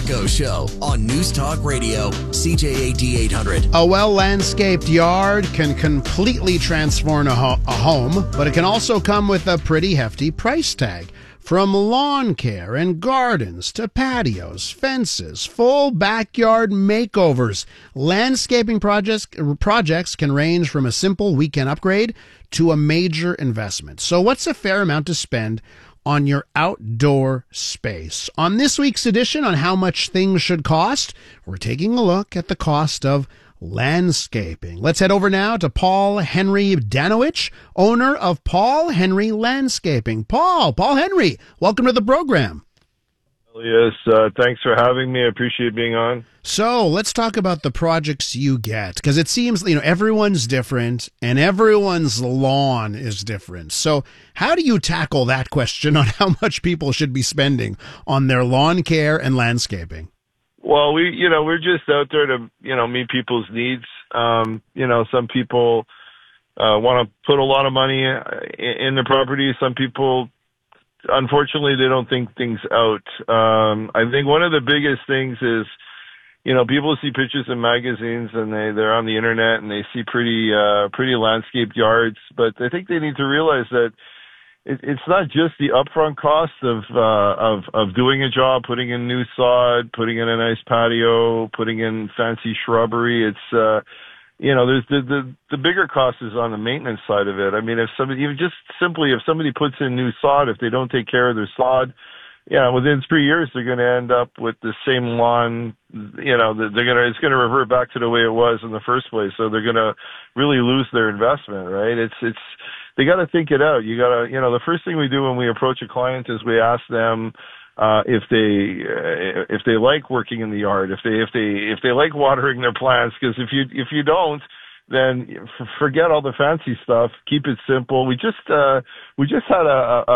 Jacko Show on News Talk Radio, CJAD 800. A well-landscaped yard can completely transform a home, but it can also come with a pretty hefty price tag. From lawn care and gardens to patios, fences, full backyard makeovers, landscaping projects can range from a simple weekend upgrade to a major investment. So what's a fair amount to spend on your outdoor space? On this week's edition on how much things should cost, we're taking a look at the cost of landscaping. Let's head over now to Paul Henry Danowich, owner of Paul Henry Landscaping. Paul Henry, welcome to the program. Yes, thanks for having me. I appreciate being on. So let's talk about the projects you get, because it seems, everyone's different and everyone's lawn is different. So how do you tackle that question on how much people should be spending on their lawn care and landscaping? Well, we're just out there to, meet people's needs. Some people want to put a lot of money in the property. Some people, unfortunately, they don't think things out. I think one of the biggest things is, people see pictures in magazines and they're on the internet and they see pretty landscaped yards, but I think they need to realize that it's not just the upfront cost of doing a job, putting in new sod, putting in a nice patio, putting in fancy shrubbery. It's there's the bigger cost is on the maintenance side of it. I mean, if somebody puts in new sod, if they don't take care of their sod, within 3 years they're going to end up with the same lawn. It's going to revert back to the way it was in the first place. So they're going to really lose their investment, right? They got to think it out. You got to, the first thing we do when we approach a client is we ask them if they like working in the yard, if they like watering their plants. Because if you don't, then forget all the fancy stuff. Keep it simple. We just had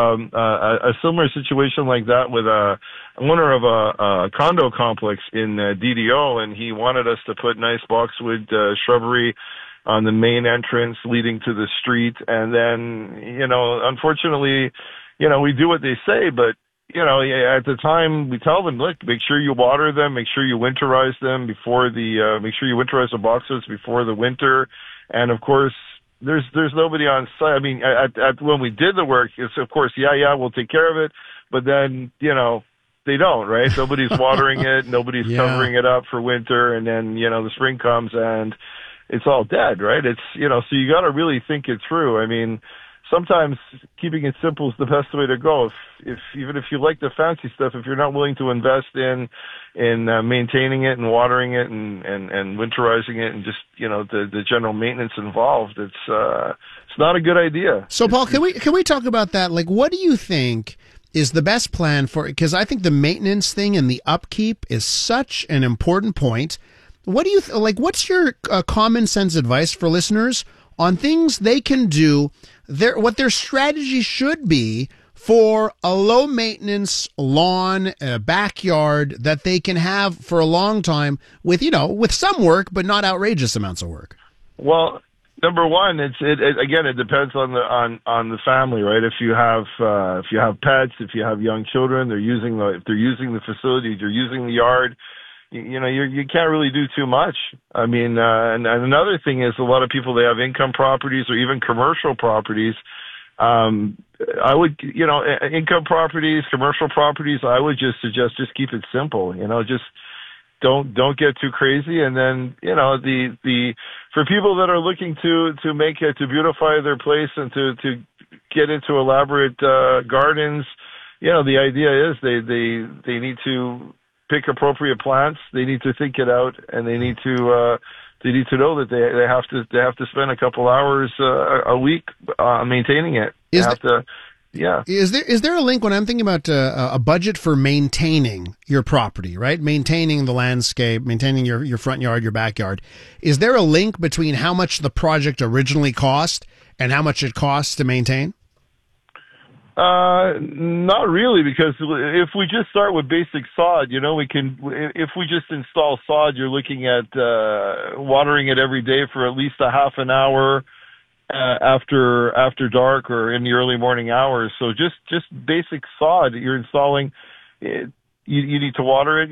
a similar situation like that with a owner of a condo complex in DDO, and he wanted us to put nice boxwood shrubbery on the main entrance leading to the street. And then, unfortunately, we do what they say, but, at the time we tell them, look, make sure you water them, make sure you winterize them make sure you winterize the boxwoods before the winter. And of course, there's nobody on site. I mean, when we did the work, it's of course, we'll take care of it. But then, they don't, right? Nobody's watering it. Nobody's covering it up for winter. And then, the spring comes and it's all dead, right? It's, so you got to really think it through. I mean, sometimes keeping it simple is the best way to go. Even if you like the fancy stuff, if you're not willing to invest in maintaining it and watering it and winterizing it and just, the general maintenance involved, it's not a good idea. So Paul, can we talk about that? Like, what do you think is the best plan for, because I think the maintenance thing and the upkeep is such an important point. What do you what's your common sense advice for listeners on things they can do, what their strategy should be for a low maintenance lawn, backyard that they can have for a long time with some work, but not outrageous amounts of work? Well, number one, it depends on the family, right? If you have pets, if you have young children, if they're using the facility, they're using the yard. You can't really do too much. I mean, and another thing is a lot of people, they have income properties or even commercial properties. I would, income properties, commercial properties, I would just suggest just keep it simple, just don't get too crazy. And then, for people that are looking to beautify their place and to get into elaborate, gardens, the idea is they need to pick appropriate plants. They need to think it out, and they need to know that they have to spend a couple hours a week maintaining it. Is there a link when I'm thinking about a budget for maintaining your property, right? Maintaining the landscape, maintaining your front yard, your backyard. Is there a link between how much the project originally cost and how much it costs to maintain? Not really, because if we just start with basic sod, if we just install sod, you're looking at watering it every day for at least a half an hour after dark or in the early morning hours. So just basic sod you're installing. You need to water it.